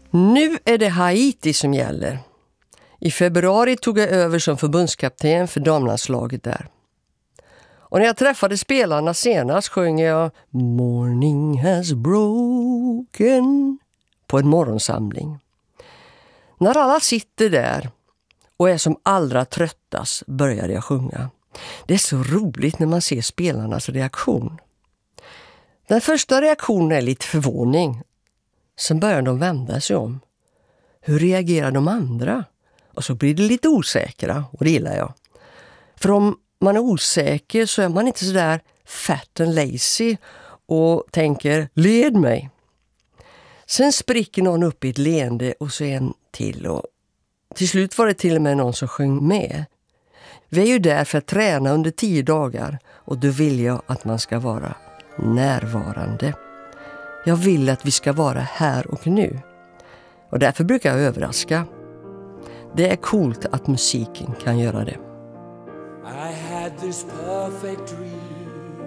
Nu är det Haiti som gäller. I februari tog jag över som förbundskapten för damlandslaget där. Och när jag träffade spelarna senast sjöng jag Morning has broken på en morgonsamling. När alla sitter där och är som allra tröttast började jag sjunga. Det är så roligt när man ser spelarnas reaktion. Den första reaktionen är lite förvåning. Sen börjar de vända sig om. Hur reagerar de andra? Och så blir det lite osäkra, och det gillar jag. För om man är osäker så är man inte så där fat and lazy och tänker, led mig. Sen spricker någon upp i ett leende och så en till. Och till slut var det till och med någon som sjöng med. Vi är ju där för att träna under 10 dagar och då vill jag att man ska vara närvarande. Jag vill att vi ska vara här och nu. Och därför brukar jag överraska. Det är coolt att musiken kan göra det. I had this perfect dream.